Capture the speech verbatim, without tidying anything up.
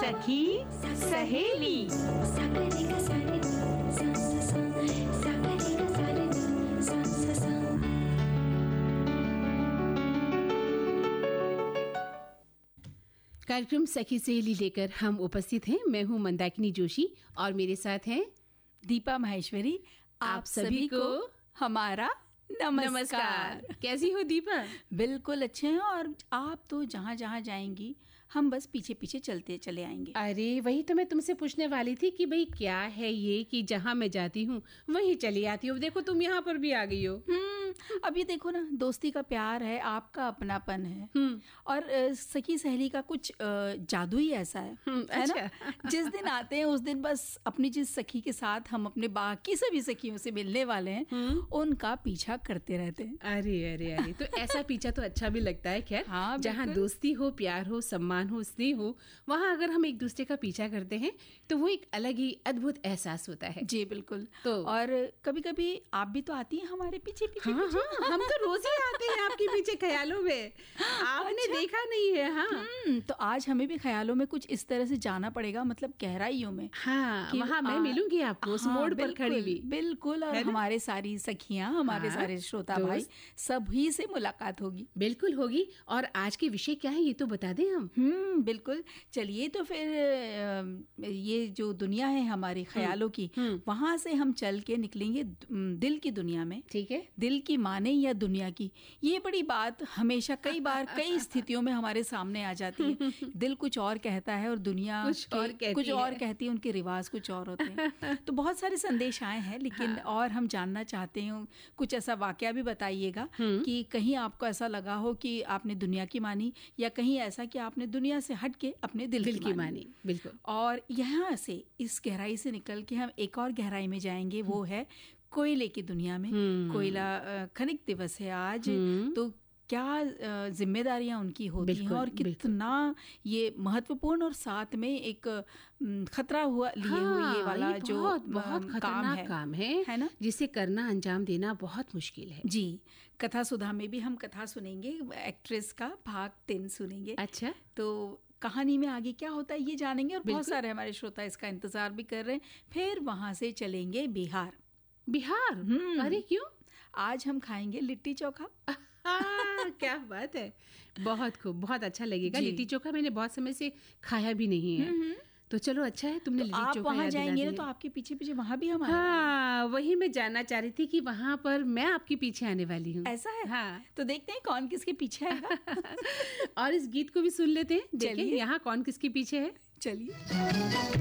सखी सहेली। कार्यक्रम सखी सहेली लेकर हम उपस्थित हैं। मैं हूं मंदाकिनी जोशी और मेरे साथ हैं दीपा माहेश्वरी। आप, आप सभी को हमारा नमस्कार। नमस्कार। कैसी हो दीपा? बिल्कुल अच्छे हैं। और आप तो जहाँ जहाँ जाएंगी हम बस पीछे पीछे चलते चले आएंगे। अरे वही तो मैं तुमसे पूछने वाली थी कि भाई क्या है ये कि जहाँ मैं जाती हूँ वहीं चली आती हूँ। देखो तुम यहाँ पर भी आ गई हो। हम्म अब ये देखो ना, दोस्ती का प्यार है, आपका अपनापन है और सखी सहेली का कुछ जादू ही ऐसा है, है अच्छा। ना? जिस दिन आते हैं उस दिन बस अपनी जिस सखी के साथ हम अपने बाकी सभी सखियों से मिलने वाले हैं उनका पीछा करते रहते हैं। अरे अरे अरे तो ऐसा पीछा तो अच्छा भी लगता है। खैर हाँ, जहाँ दोस्ती हो, प्यार हो, सम्मान हो, स्नेह हो, वहाँ अगर हम एक दूसरे का पीछा करते हैं तो वो एक अलग ही अद्भुत एहसास होता है। जी बिल्कुल। तो और कभी कभी आप भी तो आती हैं हमारे पीछे पीछे। हाँ, पीछे। हाँ, हम तो रोज ही आते हैं आपके पीछे ख्यालों में। आपने अच्छा? देखा नहीं है? हाँ तो आज हमें भी ख्यालों में कुछ इस तरह से जाना पड़ेगा, मतलब गहराइयों में। हाँ वहाँ मैं मिलूंगी आपको उस हाँ, मोड़ पर खड़ी हुई। बिल्कुल। और हमारे सारी सखियां, हमारे हाँ, सारे श्रोता भाई सभी से मुलाकात होगी। बिल्कुल होगी। और आज के विषय क्या है ये तो बता दें हम। हम्म बिल्कुल। चलिए तो फिर ये जो दुनिया है हमारे ख्यालों की, वहां से हम चल के निकलेंगे दिल की दुनिया में। ठीक है। दिल की माने या दुनिया की, ये बड़ी बात हमेशा कई बार कई स्थितियों में हमारे सामने आ जाती है। दिल कुछ और कहता है और दुनिया कुछ और कहती कुछ है। और कहती है, उनके रिवाज कुछ और होते हैं। तो बहुत सारे संदेश आए हैं, लेकिन हाँ। और हम जानना चाहते हैं, कुछ ऐसा वाकया भी बताइएगा कि कहीं आपको ऐसा लगा हो कि आपने दुनिया की मानी, या कहीं ऐसा कि आपने दुनिया से हट के अपने दिल, दिल की, की मानी। मानी। बिल्कुल। और यहाँ से इस गहराई से निकल के हम एक और गहराई में जाएंगे, वो है कोयले की दुनिया में। कोयला खनिक दिवस है आज, तो क्या जिम्मेदारियां उनकी होती हैं और कितना ये महत्वपूर्ण और साथ में एक खतरा हुआ लिए हाँ, हुए ये वाला ये जो बहुत, बहुत काम है, काम है, है ना, जिसे करना अंजाम देना बहुत मुश्किल है। जी। कथा सुधा में भी हम कथा सुनेंगे, एक्ट्रेस का भाग तीन सुनेंगे। अच्छा। तो कहानी में आगे क्या होता है ये जानेंगे, और बहुत सारे हमारे श्रोता इसका इंतजार भी कर रहे हैं। फिर वहां से चलेंगे बिहार। बिहार? अरे क्यों? आज हम खाएंगे लिट्टी चोखा। हाँ, क्या बात है। बहुत खूब, बहुत अच्छा लगेगा। लिट्टी चोखा मैंने बहुत समय से खाया भी नहीं है। तो चलो अच्छा है तुमने लिट्टी चोखा। आप वहाँ जाएंगे ना तो आपके पीछे पीछे वहाँ भी हम आने वाले हैं। हाँ वही मैं जानना चाह रही थी कि वहाँ पर मैं आपके पीछे आने वाली हूँ। ऐसा है? हाँ। तो देखते हैं कौन किसके पीछे है। और इस गीत को भी सुन लेते हैं, देखें यहाँ कौन किसके पीछे है। चलिए।